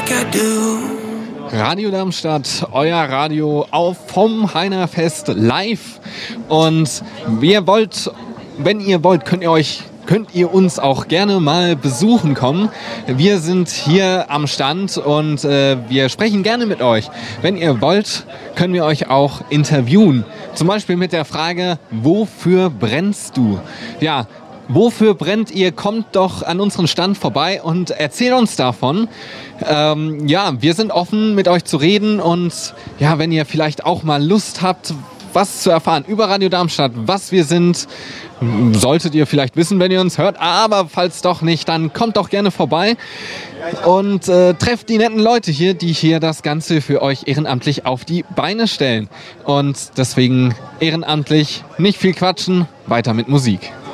like I do. Radio Darmstadt, euer Radio vom Heinerfest live. Und wenn ihr wollt, könnt ihr uns auch gerne mal besuchen kommen. Wir sind hier am Stand und wir sprechen gerne mit euch. Wenn ihr wollt, können wir euch auch interviewen. Zum Beispiel mit der Frage, wofür brennst du? Ja, wofür brennt ihr? Kommt doch an unseren Stand vorbei und erzählt uns davon. Wir sind offen, mit euch zu reden und ja, wenn ihr vielleicht auch mal Lust habt, was zu erfahren über Radio Darmstadt, was wir sind, solltet ihr vielleicht wissen, wenn ihr uns hört, aber falls doch nicht, dann kommt doch gerne vorbei und trefft die netten Leute hier, die hier das Ganze für euch ehrenamtlich auf die Beine stellen. Und deswegen ehrenamtlich, nicht viel quatschen, weiter mit Musik.